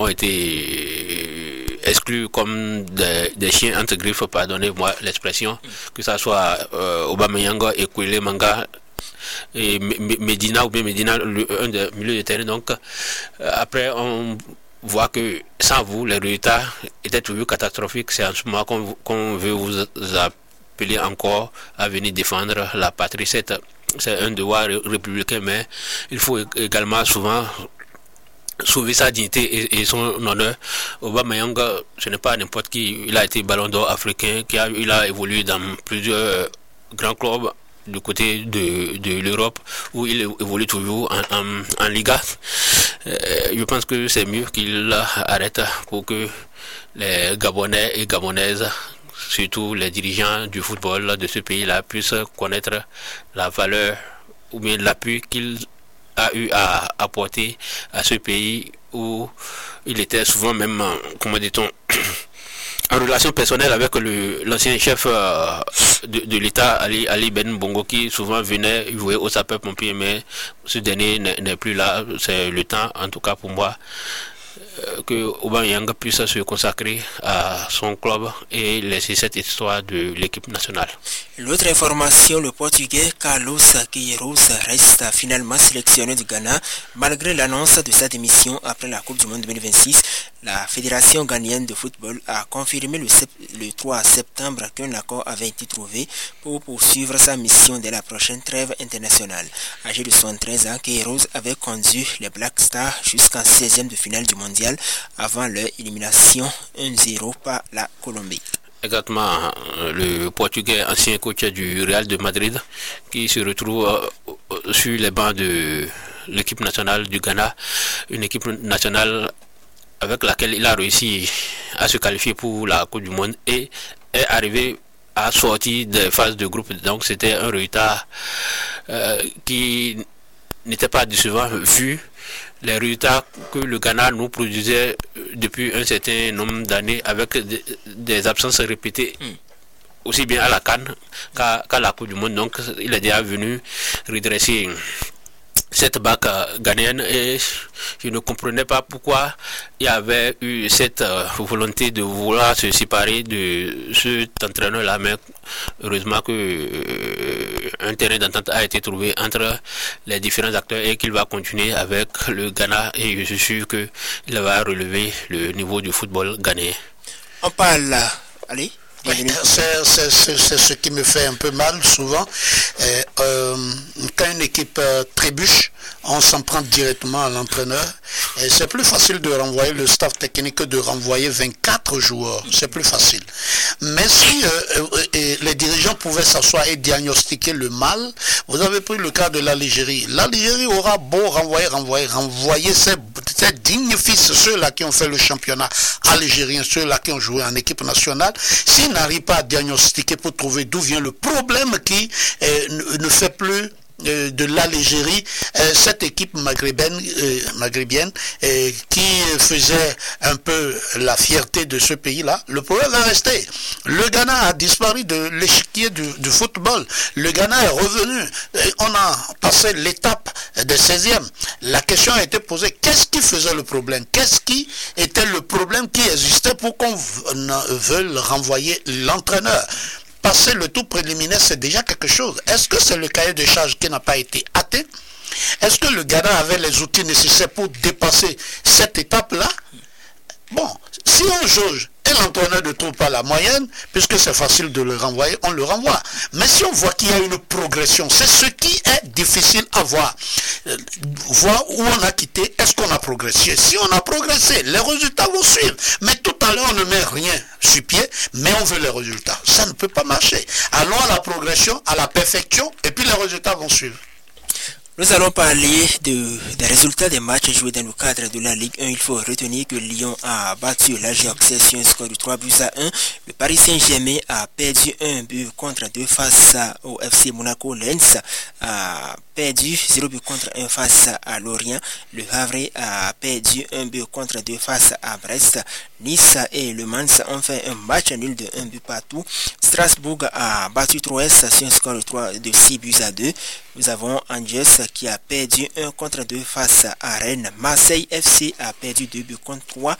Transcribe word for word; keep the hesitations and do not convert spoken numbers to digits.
été exclus comme des, des chiens entre griffes, pardonnez-moi l'expression, que ce soit euh, Aubameyang et Kwele Manga et Medina ou bien Medina, le, un des milieux de terrain. Donc, euh, après, on voit que sans vous, les résultats étaient toujours catastrophiques. C'est en ce moment qu'on qu'on veut vous appeler encore à venir défendre la patrie. C'est, c'est un devoir républicain, mais il faut également souvent sauver sa dignité et, et son honneur. Aubameyang, ce n'est pas n'importe qui. Il a été ballon d'or africain, qui a, il a évolué dans plusieurs grands clubs du côté de, de l'Europe, où il évolue toujours en, en, en Liga. Euh, je pense que c'est mieux qu'il arrête pour que les Gabonais et Gabonaises, surtout les dirigeants du football de ce pays-là, puissent connaître la valeur ou bien l'appui qu'il a eu à apporter à ce pays où il était souvent même, comment dit-on, en relation personnelle avec le, l'ancien chef euh, de, de l'État, Ali, Ali Ben Bongo, qui souvent venait jouer au sapeur-pompier, mais ce dernier n'est, n'est plus là. C'est le temps, en tout cas pour moi, euh, que Aubameyang puisse se consacrer à son club et laisser cette histoire de l'équipe nationale. L'autre information, le Portugais Carlos Queiroz reste finalement sélectionné du Ghana malgré l'annonce de sa démission après la Coupe du Monde deux mille vingt-six. La Fédération ghanéenne de football a confirmé le, le trois septembre qu'un accord avait été trouvé pour poursuivre sa mission dès la prochaine trêve internationale. Âgé de soixante-treize ans, Queiroz avait conduit les Black Stars jusqu'en seizième de finale du mondial avant leur élimination un zéro par la Colombie. Exactement, le Portugais ancien coach du Real de Madrid qui se retrouve sur les bancs de l'équipe nationale du Ghana, une équipe nationale avec laquelle il a réussi à se qualifier pour la Coupe du Monde et est arrivé à sortir des phases de groupe. Donc c'était un résultat euh, qui n'était pas décevant vu les résultats que le Ghana nous produisait depuis un certain nombre d'années avec des, des absences répétées, mm. aussi bien à la CAN qu'à, qu'à la Coupe du Monde. Donc il est déjà venu redresser cette bac ghanéenne et je ne comprenais pas pourquoi il y avait eu cette euh, volonté de vouloir se séparer de cet entraîneur-là, mais heureusement que euh, un terrain d'entente a été trouvé entre les différents acteurs et qu'il va continuer avec le Ghana et je suis sûr qu'il va relever le niveau du football ghanéen. On parle, allez. Oui, c'est, c'est, c'est, c'est ce qui me fait un peu mal souvent. Et, euh, quand une équipe euh, trébuche, on s'en prend directement à l'entraîneur. Et c'est plus facile de renvoyer le staff technique que de renvoyer vingt-quatre joueurs. C'est plus facile. Mais si euh, euh, les dirigeants pouvaient s'asseoir et diagnostiquer le mal, vous avez pris le cas de l'Algérie. L'Algérie aura beau renvoyer, renvoyer, renvoyer ses, ses dignes fils, ceux-là qui ont fait le championnat algérien, ceux-là qui ont joué en équipe nationale. Si n'arrive pas à diagnostiquer pour trouver d'où vient le problème qui euh, ne, ne fait plus euh, de l'Algérie euh, cette équipe maghrébienne, euh, maghrébienne euh, qui faisait un peu la fierté de ce pays-là, le problème va rester. Le Ghana a disparu de l'échiquier du, du football. Le Ghana est revenu. On a passé l'étape des seizièmes. La question a été posée, qu'est-ce qui faisait le problème? Qu'est-ce qui était le problème qui existait pour qu'on veuille renvoyer l'entraîneur? Passer le tour préliminaire, c'est déjà quelque chose. Est-ce que c'est le cahier de charge qui n'a pas été atteint? Est-ce que le Ghana avait les outils nécessaires pour dépasser cette étape-là? Bon, si on jauge et l'entraîneur ne trouve pas la moyenne, puisque c'est facile de le renvoyer, on le renvoie. Mais si on voit qu'il y a une progression, c'est ce qui est difficile à voir. Euh, voir où on a quitté, est-ce qu'on a progressé? Si on a progressé, les résultats vont suivre. Mais tout à l'heure, on ne met rien sur pied, mais on veut les résultats. Ça ne peut pas marcher. Allons à la progression, à la perfection, et puis les résultats vont suivre. Nous allons parler de, des résultats des matchs joués dans le cadre de la Ligue un. Il faut retenir que Lyon a battu l'Ajax sur un score de trois buts à un. Le Paris Saint-Germain a perdu un but contre deux face au F C Monaco. Lens a perdu zéro but contre un face à Lorient. Le Havre a perdu un but contre deux face à Brest. Nice et Le Mans ont fait un match nul de un but partout. Strasbourg a battu trois S sur un score de, trois, de six buts à deux. Nous avons Angers qui a perdu un contre deux face à Rennes. Marseille F C a perdu deux buts contre trois